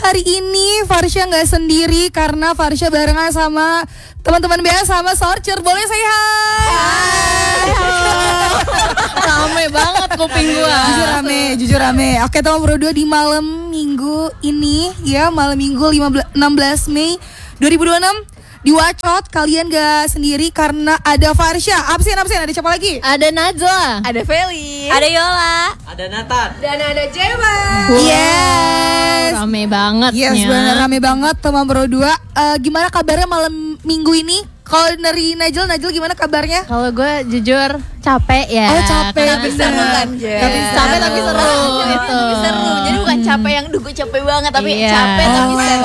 hari ini Farsha nggak sendiri karena Farsha barengan sama teman-teman BA sama Sorcer. Boleh say hi? Rame banget kuping gua. Jujur rame. Oke, teman berdua di malam minggu ini ya, malam minggu 16 Mei 2026 di Wacot. Kalian gak sendiri karena ada Farsha. Absen. Ada siapa lagi? Ada Najwa, ada Feli, ada Yola, ada Nathan, dan ada Jema. Yes. Rame banget. Yes, bener rame banget teman berdua. Gimana kabarnya malam minggu ini? Kalau dari Najel gimana kabarnya? Kalau gue jujur capek ya. Oh, capek, tapi bener. seru kan, capek tapi seru gitu. Tapi seru. Jadi bukan capek yang duh gue capek banget, tapi Iya. capek tapi seru.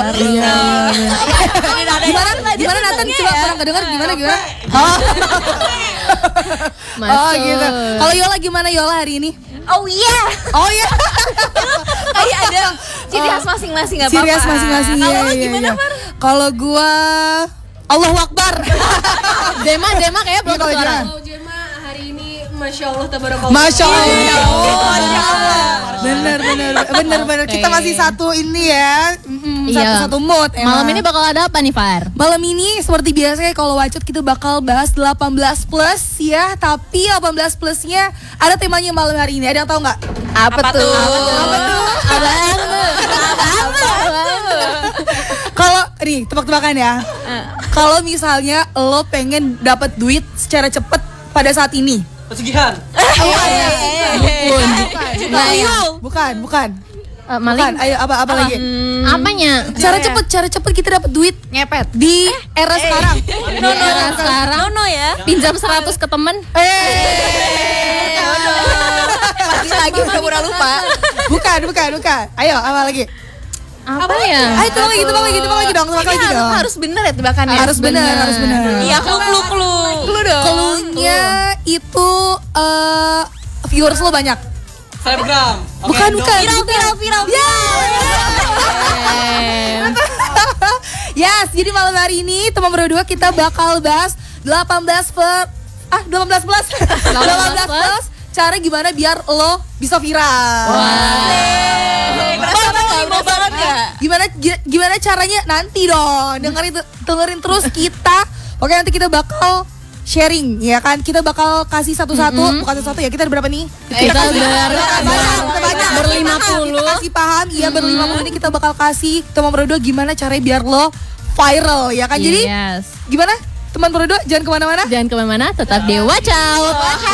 Gimana Nathan? Coba kurang kedengar gimana? Oh gitu. Kalau Yola gimana Yola hari ini? Oh iya. Kayak ada ciri khas masing-masing, nggak apa-apa. Ciri khas masing-masing. Kalau lo gimana, Far? Kalau gua Allahu Akbar. Dema kayak belum suara. Kalau Jema hari ini Masya Allah tabarakallah. Masya Allah. Bener. Kita masih satu ini ya. Satu mood. Malam ini bakal ada apa nih, Far? Malam ini seperti biasa kalau Wacot kita bakal bahas 18 plus ya. Tapi 18 plusnya ada temanya malam hari ini. Ada yang tahu nggak? Apa tuh? Kalau nih tebak-tebakan ya. Kalau misalnya lo pengen dapat duit secara cepet pada saat ini. pesugihan. Bukan. Maling. Ayo apa lagi? Apanya? Cara cepet kita dapat duit Ngepet. di era sekarang. Era sekarang. No ya. Pinjam 100 ke temen. Lagi pura-pura lupa. Bukan. Ayo apa lagi? Apa ya? Ayo tebak lagi dong. Harus bener ya tebakannya. Harus benar. Iya, clue dong. Cluenya itu viewers lo banyak. Selebgram. Bukan. Viral. Yes, jadi malam hari ini teman berdua kita bakal bahas 18 plus cara gimana biar lo bisa viral. Mau banget gak? Gimana caranya nanti dong. Dengerin terus kita. Oke, nanti kita bakal sharing ya kan. Kita bakal kasih satu-satu, bukan satu ya. Kita ada berapa nih? Kita banyak. ber-50. Kita kasih paham, iya ber-50 ini kita bakal kasih teman berdua gimana caranya biar lo viral ya kan. Jadi Yes. gimana? Teman berdua jangan kemana-mana. Jangan kemana-mana, tetap di Watch Out.